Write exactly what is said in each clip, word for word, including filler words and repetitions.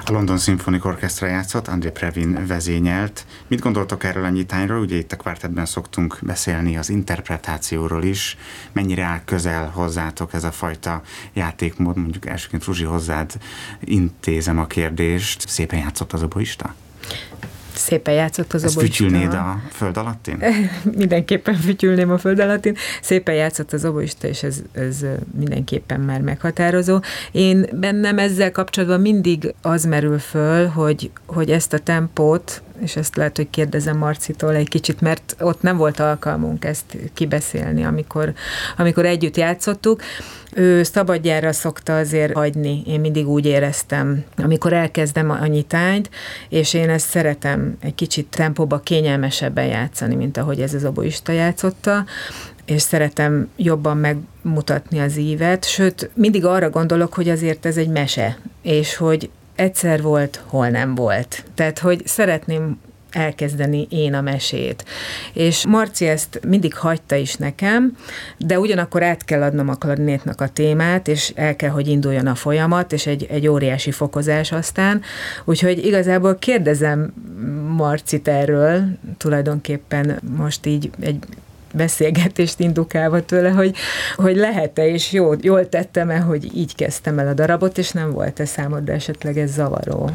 A London Symphonic Orchestra játszott, André Previn vezényelt. Mit gondoltok erről a nyitányról? Ugye itt a Quartetben szoktunk beszélni az interpretációról is. Mennyire áll közel hozzátok ez a fajta játékmód? Mondjuk elsőként Fruzsi, hozzád intézem a kérdést. Szépen játszott az oboista? Szépen játszott az oboista. Ezt fütyülnéd a föld alattin? Mindenképpen fütyülném a föld alattin. Szépen játszott az oboista, és ez, ez mindenképpen már meghatározó. Én bennem ezzel kapcsolatban mindig az merül föl, hogy, hogy ezt a tempót, és ezt lehet, hogy kérdezem Marcitól egy kicsit, mert ott nem volt alkalmunk ezt kibeszélni, amikor, amikor együtt játszottuk. Ő szabadjára szokta azért hagyni, én mindig úgy éreztem, amikor elkezdem a nyitányt, és én ezt szeretem egy kicsit tempóba kényelmesebben játszani, mint ahogy ez az oboista játszotta, és szeretem jobban megmutatni az ívet, sőt, mindig arra gondolok, hogy azért ez egy mese, és hogy egyszer volt, hol nem volt. Tehát, hogy szeretném elkezdeni én a mesét. És Marci ezt mindig hagyta is nekem, de ugyanakkor át kell adnom a klarinétnak a témát, és el kell, hogy induljon a folyamat, és egy, egy óriási fokozás aztán. Úgyhogy igazából kérdezem Marcit erről, tulajdonképpen most így egy beszélgetést indukálva tőle, hogy, hogy lehet-e, és jó, jól tettem-e, hogy így kezdtem el a darabot, és nem volt-e számodra esetleg ez zavaró?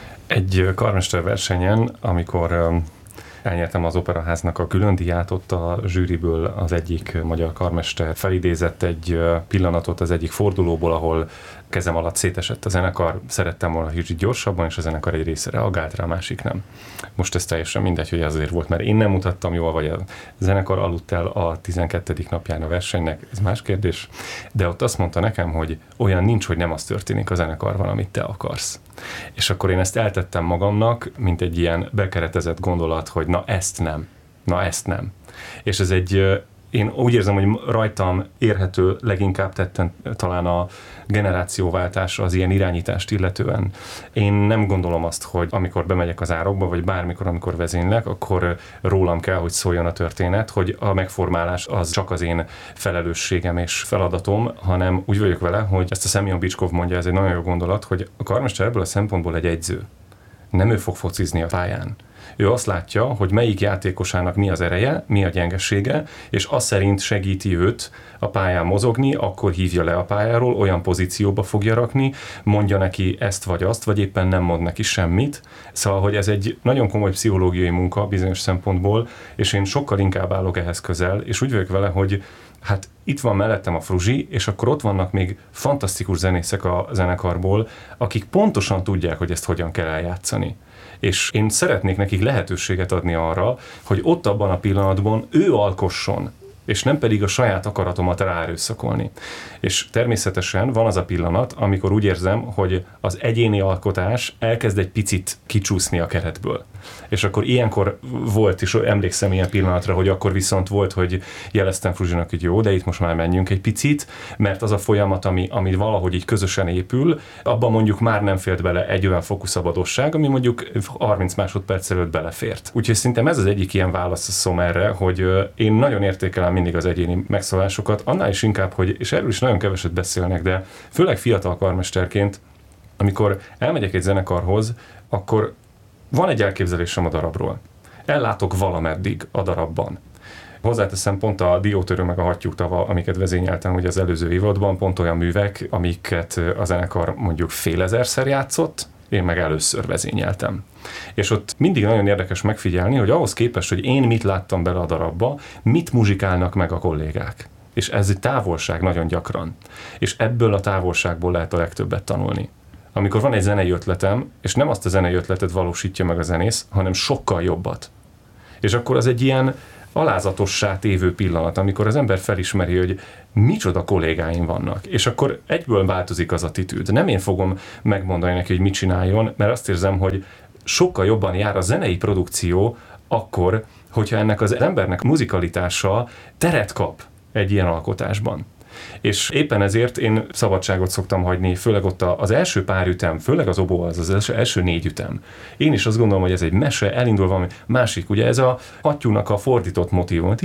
Egy karmesterversenyen, amikor elnyertem az Operaháznak a külön díját, ott a zsűriből az egyik magyar karmester felidézett egy pillanatot az egyik fordulóból, ahol kezem alatt szétesett a zenekar, szerettem volna kicsit gyorsabban, és a zenekar egy része reagált rá, a másik nem. Most ez teljesen mindegy, hogy azért volt, mert én nem mutattam jól, vagy a zenekar aludt el a tizenkettedik napján a versenynek, ez más kérdés, de ott azt mondta nekem, hogy olyan nincs, hogy nem az történik a zenekarban, amit te akarsz. És akkor én ezt eltettem magamnak, mint egy ilyen bekeretezett gondolat, hogy na ezt nem, na ezt nem. És ez egy, én úgy érzem, hogy rajtam érhető leginkább tetten talán a generációváltás az ilyen irányítást illetően. Én nem gondolom azt, hogy amikor bemegyek az árokba, vagy bármikor, amikor vezénylek, akkor rólam kell, hogy szóljon a történet, hogy a megformálás az csak az én felelősségem és feladatom, hanem úgy vagyok vele, hogy ezt a Semyon Bicskov mondja, ez egy nagyon jó gondolat, hogy a karmester ebből a szempontból egy egyző. Nem ő fog focizni a pályán. Ő azt látja, hogy melyik játékosának mi az ereje, mi a gyengesége, és az szerint segíti őt a pályán mozogni, akkor hívja le a pályáról, olyan pozícióba fogja rakni, mondja neki ezt vagy azt, vagy éppen nem mond neki semmit. Szóval, hogy ez egy nagyon komoly pszichológiai munka bizonyos szempontból, és én sokkal inkább állok ehhez közel, és úgy vagyok vele, hogy hát itt van mellettem a Fruzsi, és akkor ott vannak még fantasztikus zenészek a zenekarból, akik pontosan tudják, hogy ezt hogyan kell eljátszani. És én szeretnék nekik lehetőséget adni arra, hogy ott abban a pillanatban ő alkosson, és nem pedig a saját akaratomat ráerőszakolni. És természetesen van az a pillanat, amikor úgy érzem, hogy az egyéni alkotás elkezd egy picit kicsúszni a keretből. És akkor ilyenkor volt is, emlékszem ilyen pillanatra, hogy akkor viszont volt, hogy jeleztem Fruzsinak, hogy jó, de itt most már menjünk egy picit, mert az a folyamat, ami, ami valahogy így közösen épül, abban mondjuk már nem fért bele egy olyan fokú szabadosság, ami mondjuk harminc másodperc előtt belefért. Úgyhogy szerintem ez az egyik ilyen válaszom erre, hogy én nagyon értékelem mindig az egyéni megszólásokat, annál is inkább, hogy, és erről is nagyon keveset beszélnek, de főleg fiatal karmesterként, amikor elmegyek egy zenekarhoz, akkor van egy elképzelésem a darabról. Ellátok valameddig a darabban. Hozzáteszem, pont a Diótörő meg a Hattyúk tava, amiket vezényeltem ugye az előző évadban, pont olyan művek, amiket a zenekar mondjuk félezerszer játszott, én meg először vezényeltem. És ott mindig nagyon érdekes megfigyelni, hogy ahhoz képest, hogy én mit láttam bele a darabba, mit muzsikálnak meg a kollégák. És ez egy távolság nagyon gyakran. És ebből a távolságból lehet a legtöbbet tanulni. Amikor van egy zenei ötletem, és nem azt a zenei ötletet valósítja meg a zenész, hanem sokkal jobbat. És akkor az egy ilyen alázatossá tévő pillanat, amikor az ember felismeri, hogy micsoda kollégáim vannak. És akkor egyből változik az attitűd. Nem én fogom megmondani neki, hogy mit csináljon, mert azt érzem, hogy sokkal jobban jár a zenei produkció akkor, hogyha ennek az embernek muzikalitása teret kap egy ilyen alkotásban. És éppen ezért én szabadságot szoktam hagyni, főleg ott az első pár ütem, főleg az obó, az az első, első négy ütem. Én is azt gondolom, hogy ez egy mese, elindul valami másik, ugye ez a hattyúnak a fordított motívum.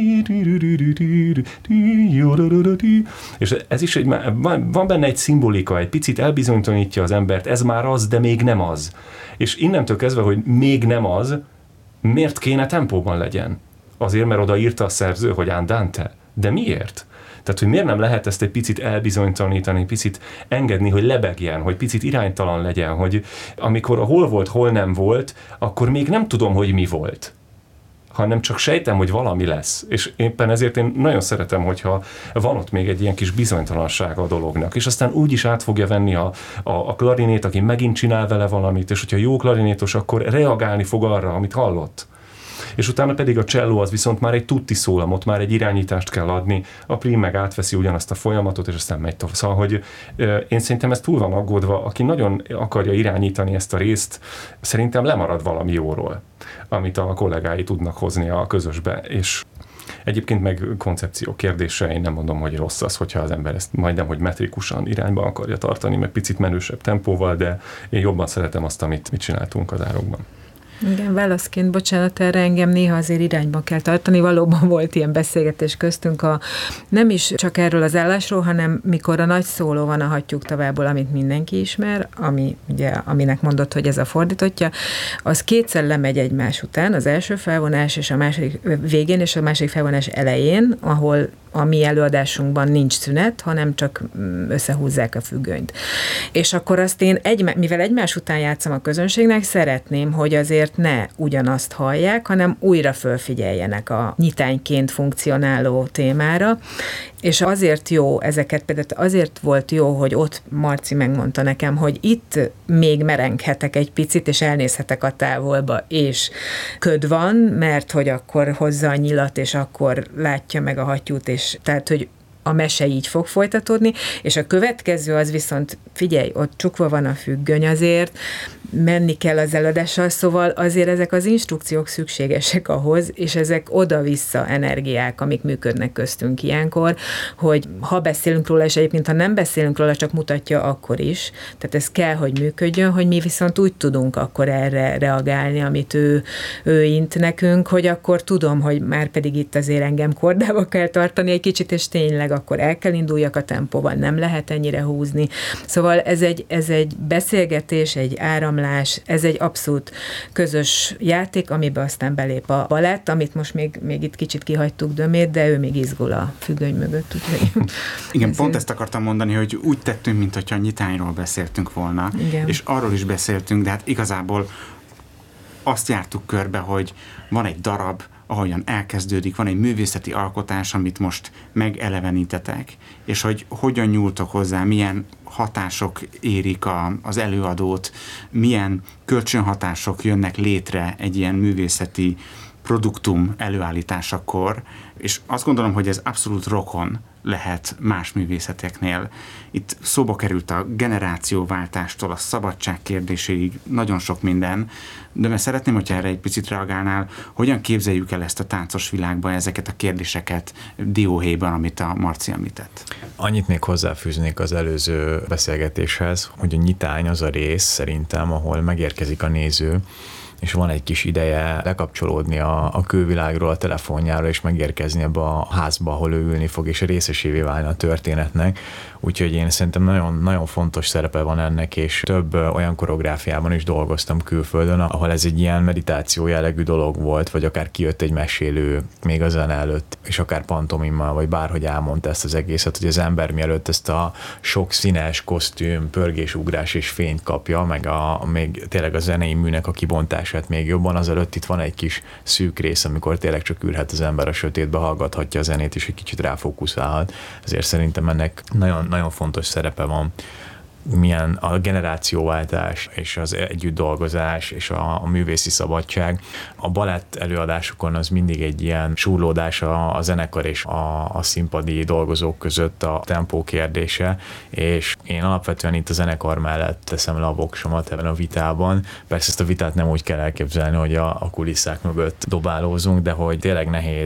És ez is egy, van benne egy szimbolika, egy picit elbizonytalanítja az embert, ez már az, de még nem az. És innentől kezdve, hogy még nem az, miért kéne tempóban legyen? Azért, mert oda írta a szerző, hogy andante. De miért? Tehát, hogy miért nem lehet ezt egy picit elbizonytalanítani, picit engedni, hogy lebegjen, hogy picit iránytalan legyen, hogy amikor a hol volt, hol nem volt, akkor még nem tudom, hogy mi volt, hanem csak sejtem, hogy valami lesz. És éppen ezért én nagyon szeretem, hogyha van ott még egy ilyen kis bizonytalansága a dolognak, és aztán úgy is át fogja venni a, a, a klarinét, aki megint csinál vele valamit, és hogyha jó klarinétos, akkor reagálni fog arra, amit hallott. És utána pedig a cselló az viszont már egy tutti szólam, ott már egy irányítást kell adni, a prim meg átveszi ugyanazt a folyamatot, és aztán megy tovább. Szóval, hogy én szerintem ez túl van aggódva, aki nagyon akarja irányítani ezt a részt, szerintem lemarad valami jóról, amit a kollégái tudnak hozni a közösbe, és egyébként meg koncepció kérdése, én nem mondom, hogy rossz az, hogyha az ember ezt majdnem, hogy metrikusan irányba akarja tartani, meg picit menősebb tempóval, de én jobban szeretem azt, amit mit csináltunk az árokban. Igen, válaszként, bocsánat, erre engem néha azért irányba kell tartani. Valóban volt ilyen beszélgetés köztünk, a, nem is csak erről az állásról, hanem mikor a nagy szóló van a hattyúk tavából, amit mindenki ismer, ami, ugye, aminek mondott, hogy ez a fordítottja, az kétszer lemegy egymás után, az első felvonás és a második végén, és a második felvonás elején, ahol a mi előadásunkban nincs szünet, hanem csak összehúzzák a függönyt. És akkor azt én, egy, mivel egymás után játszom a közönségnek, szeretném, hogy azért ne ugyanazt hallják, hanem újra fölfigyeljenek a nyitányként funkcionáló témára, és azért jó ezeket, például azért volt jó, hogy ott Marci megmondta nekem, hogy itt még merenghetek egy picit, és elnézhetek a távolba, és köd van, mert hogy akkor hozza a nyilat, és akkor látja meg a hattyút, és tehát, hogy a mese így fog folytatódni, és a következő az viszont, figyelj, ott csukva van a függöny azért, menni kell az előadással, szóval azért ezek az instrukciók szükségesek ahhoz, és ezek oda-vissza energiák, amik működnek köztünk ilyenkor, hogy ha beszélünk róla, és egyébként ha nem beszélünk róla, csak mutatja akkor is, tehát ez kell, hogy működjön, hogy mi viszont úgy tudunk akkor erre reagálni, amit ő, ő int nekünk, hogy akkor tudom, hogy már pedig itt azért engem kordába kell tartani egy kicsit, és tényleg akkor el kell induljak a tempóval, nem lehet ennyire húzni. Szóval ez egy, ez egy beszélgetés, egy áramlás, ez egy abszolút közös játék, amiben aztán belép a balett, amit most még, még itt kicsit kihagytuk Dömét, de ő még izgul a függöny mögött. Úgyhogy igen, pont ezt akartam mondani, hogy úgy tettünk, mintha a nyitányról beszéltünk volna, igen. És arról is beszéltünk, de hát igazából azt jártuk körbe, hogy van egy darab, ahogyan elkezdődik, van egy művészeti alkotás, amit most megelevenítetek, és hogy hogyan nyúltok hozzá, milyen hatások érik a, az előadót, milyen kölcsönhatások jönnek létre egy ilyen művészeti produktum előállításakor, és azt gondolom, hogy ez abszolút rokon lehet más művészeteknél. Itt szóba került a generációváltástól a szabadság kérdéséig nagyon sok minden, de mert szeretném, hogyha erre egy picit reagálnál, hogyan képzeljük el ezt a táncos világban ezeket a kérdéseket dióhéjban, amit a Marci említett. Annyit még hozzáfűznék az előző beszélgetéshez, hogy a nyitány az a rész szerintem, ahol megérkezik a néző, és van egy kis ideje lekapcsolódni a, a külvilágról, a telefonjára, és megérkezni ebbe a házba, ahol ő ülni fog, és részesévé válni a történetnek. Úgyhogy én szerintem nagyon, nagyon fontos szerepe van ennek, és több olyan koreográfiában is dolgoztam külföldön, ahol ez egy ilyen meditáció jellegű dolog volt, vagy akár kijött egy mesélő még a zene előtt, és akár pantomimmal, vagy bárhogy elmondta ezt az egészet, hogy az ember mielőtt ezt a sok színes kosztüm, pörgés, ugrás és fényt kapja, meg a, még tényleg a zenei műnek a kibontását még jobban, azelőtt itt van egy kis szűk rész, amikor tényleg csak ülhet az ember a sötétbe, hallgathatja a zenét, és egy kicsit ráfókuszálhat. Ezért szerintem ennek nagyon, nagyon fontos szerepe van, milyen a generációváltás és az együtt dolgozás és a, a művészi szabadság. A balett előadásokon az mindig egy ilyen súrlódás a, a zenekar és a, a színpadi dolgozók között a tempó kérdése, és én alapvetően itt a zenekar mellett teszem le a voksomat ebben a vitában. Persze ezt a vitát nem úgy kell elképzelni, hogy a, a kulisszák mögött dobálózunk, de hogy tényleg nehéz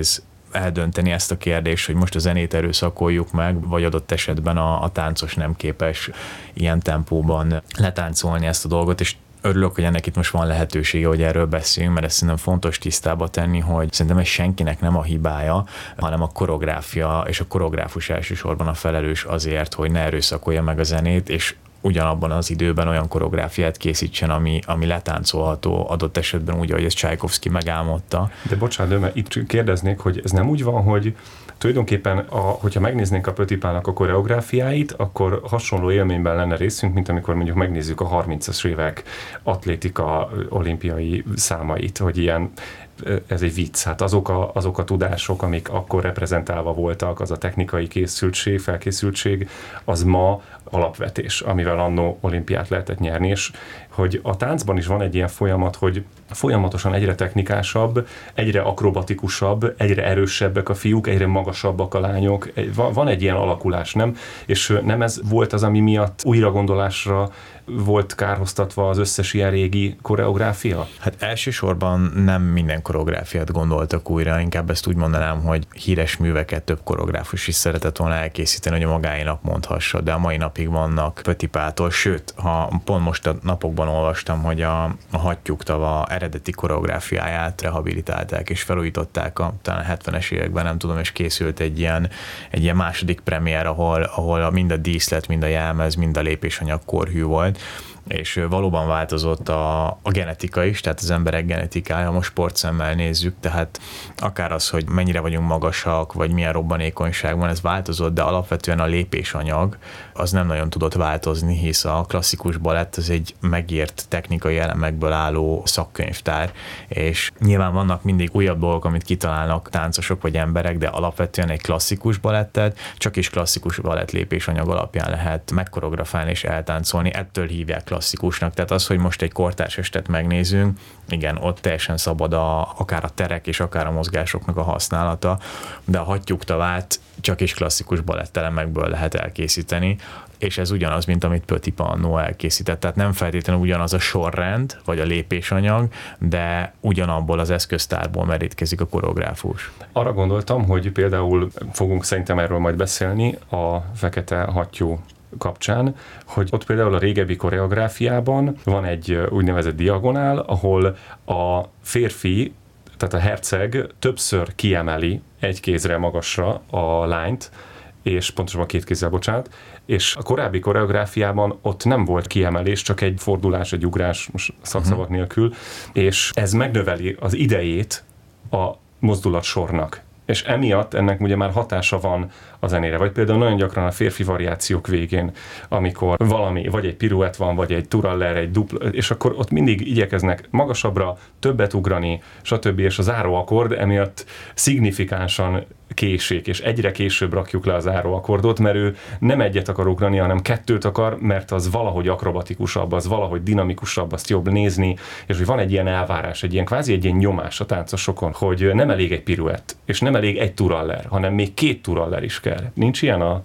eldönteni ezt a kérdést, hogy most a zenét erőszakoljuk meg, vagy adott esetben a, a táncos nem képes ilyen tempóban letáncolni ezt a dolgot, és örülök, hogy ennek itt most van lehetősége, hogy erről beszéljünk, mert ezt szerintem fontos tisztába tenni, hogy szerintem ez senkinek nem a hibája, hanem a koreográfia, és a koreográfus elsősorban a felelős azért, hogy ne erőszakolja meg a zenét, és ugyanabban az időben olyan koreográfiát készítsen, ami, ami letáncolható adott esetben úgy, ahogy ezt Csajkovszki megálmodta. De bocsánat, de mert itt kérdeznék, hogy ez nem úgy van, hogy tulajdonképpen, a, hogyha megnéznénk a Petipa-nak a koreográfiáit, akkor hasonló élményben lenne részünk, mint amikor mondjuk megnézzük a harmincas évek atlétika olimpiai számait, hogy ilyen, ez egy vicc. Hát azok a, azok a tudások, amik akkor reprezentálva voltak, az a technikai készültség, felkészültség, az ma alapvetés, amivel annó olimpiát lehetett nyerni, és hogy a táncban is van egy ilyen folyamat, hogy folyamatosan egyre technikásabb, egyre akrobatikusabb, egyre erősebbek a fiúk, egyre magasabbak a lányok. Van egy ilyen alakulás, nem? És nem ez volt az, ami miatt újra gondolásra volt kárhoztatva az összes ilyen régi koreográfia? Hát elsősorban nem minden koreográfiát gondoltak újra, inkább ezt úgy mondanám, hogy híres műveket több koreográfus is szeretett volna elkészíteni, hogy a magáénak mondhassa, de a mai napig vannak Petipától, sőt, ha pont most a napokban olvastam, hogy a, a Hattyúk-tava eredeti koreográfiáját rehabilitálták és felújították a talán hetvenes években, nem tudom, és készült egy ilyen, egy ilyen második premier, ahol, ahol mind a díszlet, mind a jelmez, mind a lépésanyag korhű volt, és valóban változott a, a genetika is, tehát az emberek genetikája, most sportszemmel nézzük, tehát akár az, hogy mennyire vagyunk magasak, vagy milyen robbanékonyság van, ez változott, de alapvetően a lépésanyag az nem nagyon tudott változni, hisz a klasszikus balett az egy megírt technikai elemekből álló szakkönyvtár, és nyilván vannak mindig újabb dolgok, amit kitalálnak táncosok vagy emberek, de alapvetően egy klasszikus balettet csak is klasszikus balett lépésanyag alapján lehet megkoreografálni és eltáncolni, ettől hívják klasszikusnak. Tehát az, hogy most egy kortárs estet megnézünk, igen, ott teljesen szabad a, akár a terek és akár a mozgásoknak a használata, de a Hattyúk-tavát csak is klasszikus balettelemekből lehet elkészíteni, és ez ugyanaz, mint amit Petipa annó elkészített. Tehát nem feltétlenül ugyanaz a sorrend, vagy a lépésanyag, de ugyanabból az eszköztárból merítkezik a koreográfus. Arra gondoltam, hogy például fogunk szerintem erről majd beszélni a Fekete Hattyú kapcsán, hogy ott például a régebbi koreográfiában van egy úgynevezett diagonál, ahol a férfi, tehát a herceg többször kiemeli egy kézre magasra a lányt, és pontosabban két kézzel, bocsánat, és a korábbi koreográfiában ott nem volt kiemelés, csak egy fordulás, egy ugrás, most szakszavak uh-huh. nélkül, és ez megnöveli az idejét a mozdulatsornak. És emiatt ennek ugye már hatása van a zenére. Vagy például nagyon gyakran a férfi variációk végén, amikor valami, vagy egy piruett van, vagy egy turaller, egy dupla, és akkor ott mindig igyekeznek magasabbra, többet ugrani, stb. És a záróakkord emiatt szignifikánsan késik, és egyre később rakjuk le a záróakkordot, mert ő nem egyet akar ugrani, hanem kettőt akar, mert az valahogy akrobatikusabb, az valahogy dinamikusabb, azt jobb nézni, és hogy van egy ilyen elvárás, egy ilyen kvázi egy ilyen nyomás a táncosokon, hogy nem elég egy piruett, és nem elég egy turaller, hanem még két turaller is kell. Nincs ilyen a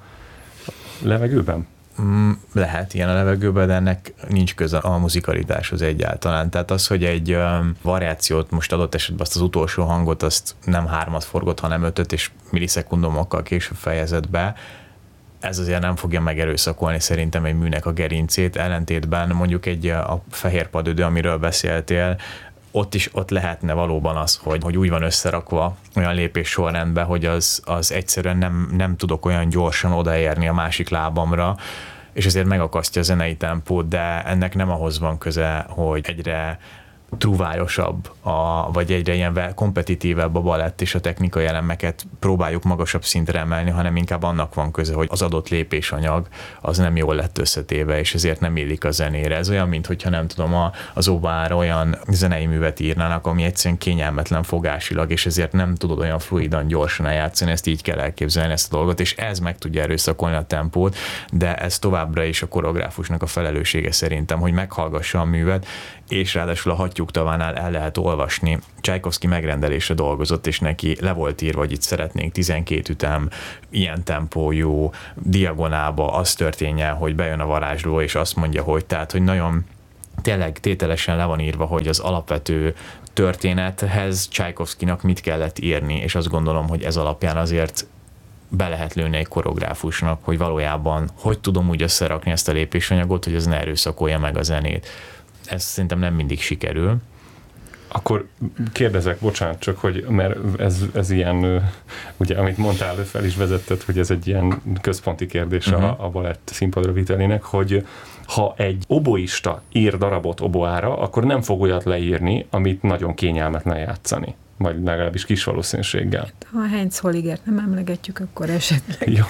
levegőben? Lehet ilyen a levegőben, de ennek nincs köze a muzikalitáshoz egyáltalán. Tehát az, hogy egy um, variációt, most adott esetben azt az utolsó hangot, azt nem hármat forgott, hanem ötöt, és millisekundumokkal később fejezett be, ez azért nem fogja megerőszakolni szerintem egy műnek a gerincét, ellentétben mondjuk egy a fehér padödő, amiről beszéltél, ott is ott lehetne valóban az, hogy, hogy úgy van összerakva olyan lépés sorrendben, hogy az, az egyszerűen nem, nem tudok olyan gyorsan odaérni a másik lábamra, és ezért megakasztja a zenei tempót, de ennek nem ahhoz van köze, hogy egyre trúvályosabb, a, vagy egyre ilyen kompetitívebb a balett, és a technikai elemeket próbáljuk magasabb szintre emelni, hanem inkább annak van köze, hogy az adott lépésanyag az nem jól lett összetéve, és ezért nem illik a zenére. Ez olyan, mintha nem tudom, a, az óvára olyan zenei művet írnának, ami egyszerűen kényelmetlen fogásilag, és ezért nem tudod olyan fluidan gyorsan eljátszani, ezt így kell elképzelni ezt a dolgot, és ez meg tudja erőszakolni a tempót, de ez továbbra is a koreográfusnak a felelőssége szerintem, hogy meghallgassa a művet, és ráadásul a Hattyúk-tavánál el lehet olvasni. Csajkovszki megrendelésre dolgozott, és neki le volt írva, hogy itt szeretnénk tizenkét ütem, ilyen tempójú, diagonálba az történjen, hogy bejön a varázsló, és azt mondja, hogy tehát, hogy nagyon tényleg tételesen le van írva, hogy az alapvető történethez Csajkovszkinak mit kellett írni, és azt gondolom, hogy ez alapján azért be lehet lőni egy koreográfusnak, hogy valójában hogy tudom úgy összerakni ezt a lépésanyagot, hogy ez ne erőszakolja meg a zenét. Ez szerintem nem mindig sikerül. Akkor kérdezek, bocsánat, csak hogy, mert ez, ez ilyen, ugye, amit mondtál, fel is vezetted, hogy ez egy ilyen központi kérdés uh-huh. a, a balett színpadra vitelének, hogy ha egy oboista ír darabot oboára, akkor nem fog olyat leírni, amit nagyon kényelmetlen játszani. Vagy legalábbis kis valószínűséggel. Ha Heinz Hollégert nem emlegetjük, akkor esetleg. Jó.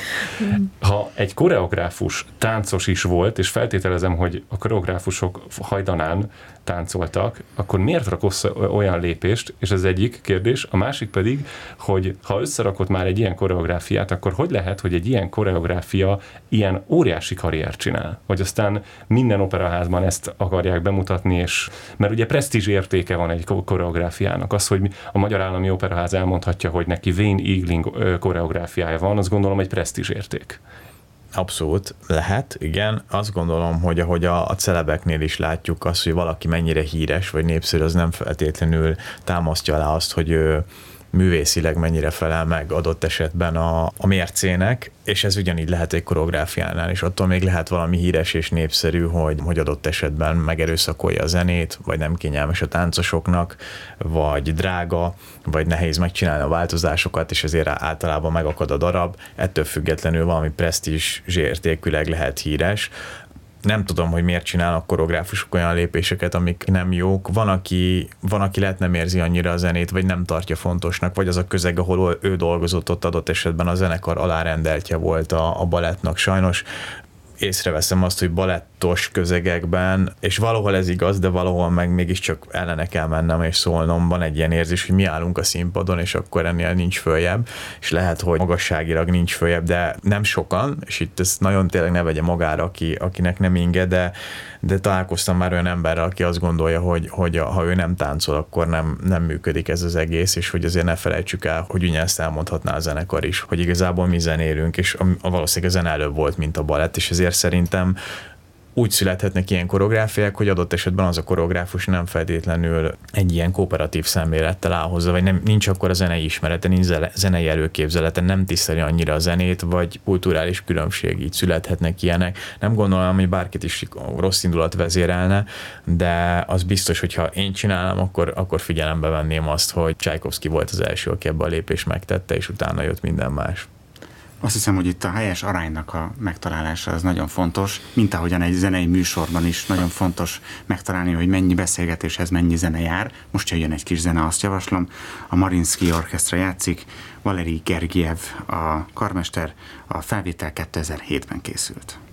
Ha egy koreográfus táncos is volt, és feltételezem, hogy a koreográfusok hajdanán táncoltak, akkor miért rakosz olyan lépést, és ez egyik kérdés, a másik pedig, hogy ha összerakott már egy ilyen koreográfiát, akkor hogy lehet, hogy egy ilyen koreográfia ilyen óriási karriert csinál? Vagy aztán minden operaházban ezt akarják bemutatni, és mert ugye presztízs értéke van egy koreográfiának. Az, hogy a Magyar Állami Operaház elmondhatja, hogy neki Wayne Eagling koreográfiája van, azt gondolom egy presztízs érték. Abszolút lehet, igen. Azt gondolom, hogy ahogy a, a celebeknél is látjuk azt, hogy valaki mennyire híres vagy népszerű, az nem feltétlenül támasztja alá azt, hogy ő művészileg mennyire felel meg adott esetben a, a mércének, és ez ugyanígy lehet egy koreográfiánál, és attól még lehet valami híres és népszerű, hogy, hogy adott esetben megerőszakolja a zenét, vagy nem kényelmes a táncosoknak, vagy drága, vagy nehéz megcsinálni a változásokat, és ezért általában megakad a darab. Ettől függetlenül valami presztízs értékűleg lehet híres. Nem tudom, hogy miért csinálnak koreográfusok olyan lépéseket, amik nem jók. Van, aki, van, aki lehet nem érzi annyira a zenét, vagy nem tartja fontosnak, vagy az a közeg, ahol ő dolgozott, ott adott esetben a zenekar alárendeltje volt a, a balettnak. Sajnos észreveszem azt, hogy balettos közegekben, és valahol ez igaz, de valahol meg mégiscsak ellene kell mennem és szólnom. Van egy ilyen érzés, hogy mi állunk a színpadon, és akkor ennél nincs följebb, és lehet, hogy magasságilag nincs följebb, de nem sokan, és itt ezt nagyon tényleg ne vegye magára, aki, akinek nem inge, de, de találkoztam már olyan emberrel, aki azt gondolja, hogy, hogy a, ha ő nem táncol, akkor nem, nem működik ez az egész, és hogy azért ne felejtsük el, hogy ugyanezt elmondhatná a zenekar is, hogy igazából mi zenélünk, és a, a valószínűleg a zene előbb volt, mint a balett, és ezért szerintem úgy születhetnek ilyen koreográfiák, hogy adott esetben az a koreográfus nem feltétlenül egy ilyen kooperatív szemlélettel áll hozzá, vagy nem, nincs akkor a zenei ismerete, nincs zenei előképzelete, nem tiszteli annyira a zenét, vagy kulturális különbség, így születhetnek ilyenek. Nem gondolom, hogy bárkit is rossz indulat vezérelne, de az biztos, hogy ha én csinálom, akkor, akkor figyelembe venném azt, hogy Csajkovszki volt az első, aki ebbe a lépést megtette, és utána jött minden más. Azt hiszem, hogy itt a helyes aránynak a megtalálása az nagyon fontos, mint ahogyan egy zenei műsorban is nagyon fontos megtalálni, hogy mennyi beszélgetéshez mennyi zene jár. Most jöjjön egy kis zene, azt javaslom. A Mariinsky Orchestra játszik, Valeri Gergiev a karmester, a felvétel kétezer-hétben készült.